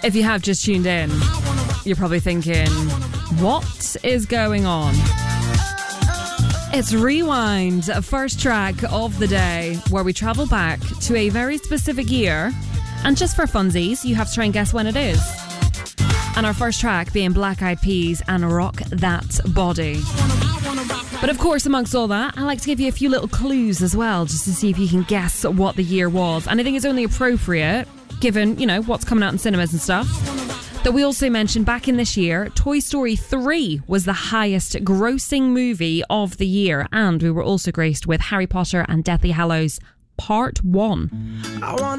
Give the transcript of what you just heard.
If you have just tuned in, you're probably thinking, what is going on? It's Rewind, first track of the day, where we travel back to a very specific year. And just for funsies, you have to try and guess when it is. And our first track being Black Eyed Peas and Rock That Body. But of course, amongst all that, I like to give you a few little clues as well, just to see if you can guess what the year was. And I think it's only appropriate, given, you know, what's coming out in cinemas and stuff, that we also mentioned back in this year, Toy Story 3 was the highest grossing movie of the year. And we were also graced with Harry Potter and Deathly Hallows Part 1.